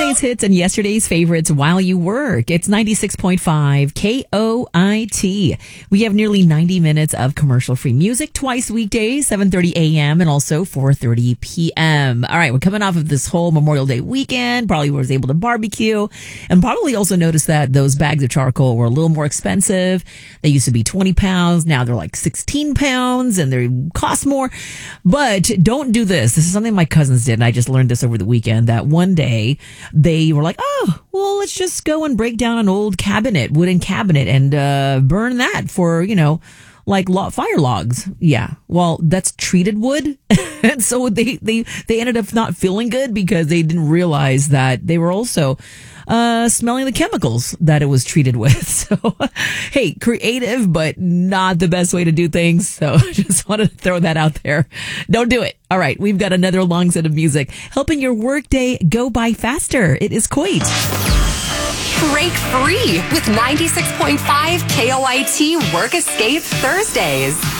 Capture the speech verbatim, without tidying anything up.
Today's hits and yesterday's favorites while you work. It's ninety-six point five K O I T. We have nearly ninety minutes of commercial-free music twice weekdays, seven thirty a.m. and also four thirty p.m. All right, we're coming off of this whole Memorial Day weekend. Probably was able to barbecue and probably also noticed that those bags of charcoal were a little more expensive. They used to be twenty pounds. Now they're like sixteen pounds and they cost more. But don't do this. This is something my cousins did, and I just learned this over the weekend, that one day they were like, oh, well, let's just go and break down an old cabinet, wooden cabinet, and uh, burn that for, you know, like lo- fire logs. Yeah. Well, that's treated wood. And so they, they, they ended up not feeling good because they didn't realize that they were also uh, smelling the chemicals that it was treated with. So, hey, creative, but not the best way to do things. So just wanted to throw that out there. Don't do it. All right. We've got another long set of music helping your workday go by faster. It is Coit. Break free with ninety-six point five K O I T Work Escape Thursdays.